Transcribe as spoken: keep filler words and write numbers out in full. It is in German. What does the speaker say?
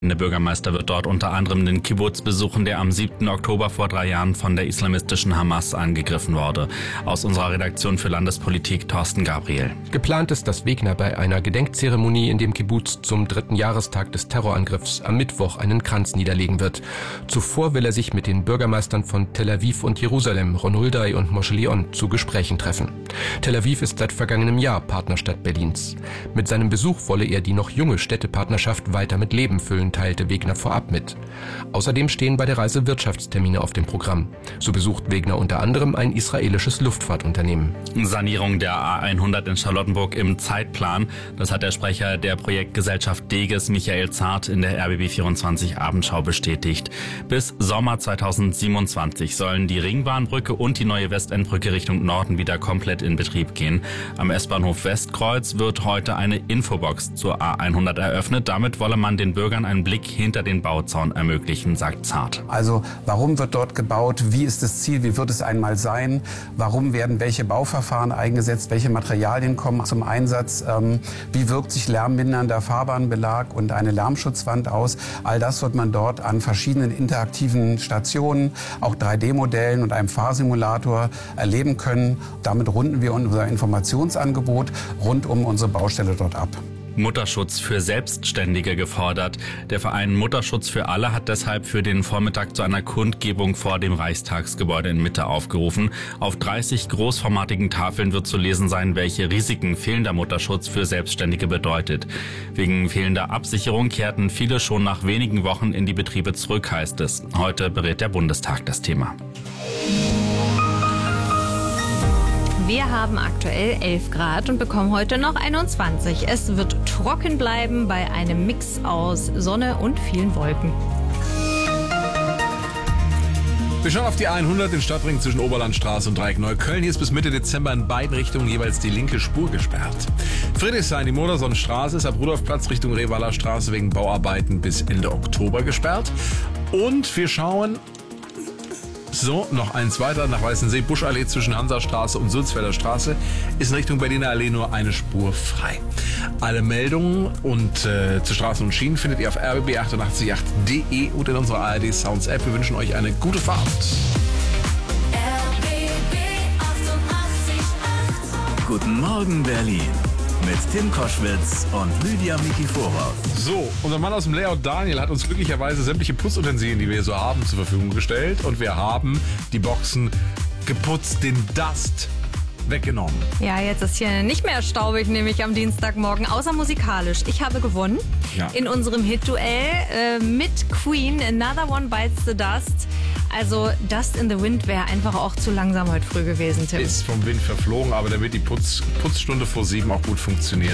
Der Bürgermeister wird dort unter anderem den Kibbuz besuchen, der am siebten Oktober vor drei Jahren von der islamistischen Hamas angegriffen wurde. Aus unserer Redaktion für Landespolitik Thorsten Gabriel. Geplant ist, dass Wegner bei einer Gedenkzeremonie in dem Kibbuz zum dritten Jahrestag des Terrorangriffs am Mittwoch einen Kranz niederlegen wird. Zuvor will er sich mit den Bürgermeistern von Tel Aviv und Jerusalem, Ron Hulday und Moshe Leon, zu Gesprächen treffen. Tel Aviv ist seit vergangenem Jahr Partnerstadt Berlins. Mit seinem Besuch wolle er die noch junge Städtepartnerschaft weiter mit Leben füllen, teilte Wegner vorab mit. Außerdem stehen bei der Reise Wirtschaftstermine auf dem Programm. So besucht Wegner unter anderem ein israelisches Luftfahrtunternehmen. Sanierung der A hundert in Charlottenburg im Zeitplan. Das hat der Sprecher der Projektgesellschaft Deges, Michael Zart, in der R B B vierundzwanzig Abendschau bestätigt. Bis Sommer zweitausendsiebenundzwanzig sollen die Ringbahnbrücke und die neue Westendbrücke Richtung Norden wieder komplett in Betrieb gehen. Am S-Bahnhof Westkreuz wird heute eine Infobox zur A hundert eröffnet. Damit wolle man den Bürgern einen Blick hinter den Bauzaun ermöglichen, sagt Zart. Also warum wird dort gebaut? Wie ist das Ziel? Wie wird es einmal sein? Warum werden welche Bauverfahren eingesetzt? Welche Materialien kommen zum Einsatz? Ähm, wie wirkt sich lärmmindernder Fahrbahnbelag und eine Lärmschutzwand aus? All das wird man dort an verschiedenen interaktiven Stationen, auch drei D Modellen und einem Fahrsimulator erleben können. Damit runden wir unser Informationsangebot rund um unsere Baustelle dort ab. Mutterschutz für Selbstständige gefordert. Der Verein Mutterschutz für alle hat deshalb für den Vormittag zu einer Kundgebung vor dem Reichstagsgebäude in Mitte aufgerufen. Auf dreißig großformatigen Tafeln wird zu lesen sein, welche Risiken fehlender Mutterschutz für Selbstständige bedeutet. Wegen fehlender Absicherung kehrten viele schon nach wenigen Wochen in die Betriebe zurück, heißt es. Heute berät der Bundestag das Thema. Wir haben aktuell elf Grad und bekommen heute noch einundzwanzig. Es wird trocken bleiben bei einem Mix aus Sonne und vielen Wolken. Wir schauen auf die A hundert, den Stadtring zwischen Oberlandstraße und Dreieck Neukölln. Hier ist bis Mitte Dezember in beiden Richtungen jeweils die linke Spur gesperrt. Friedrichshain, die Modersonnenstraße ist ab Rudolfplatz Richtung Revaler Straße wegen Bauarbeiten bis Ende Oktober gesperrt. Und wir schauen... So, noch eins weiter nach Weißensee, Buschallee zwischen Hansastraße und Sulzfelder Straße ist in Richtung Berliner Allee nur eine Spur frei. Alle Meldungen und äh, zu Straßen und Schienen findet ihr auf r b b achtundachtzig Punkt acht punkt d e und in unserer A R D Sounds App. Wir wünschen euch eine gute Fahrt. R B B achtundachtzig Komma acht. Guten Morgen Berlin mit Tim Koschwitz und Lydia Mikiforov. So, unser Mann aus dem Layout Daniel hat uns glücklicherweise sämtliche Putzutensilien, die wir hier so haben, zur Verfügung gestellt. Und wir haben die Boxen geputzt, den Dust weggenommen. Ja, jetzt ist hier nicht mehr staubig, nämlich am Dienstagmorgen, außer musikalisch. Ich habe gewonnen Ja. in unserem Hit-Duell äh, mit Queen, Another One Bites the Dust. Also Dust in the Wind wäre einfach auch zu langsam heute früh gewesen, Tim. Ist vom Wind verflogen, aber damit die Putz, Putzstunde vor sieben auch gut funktioniert.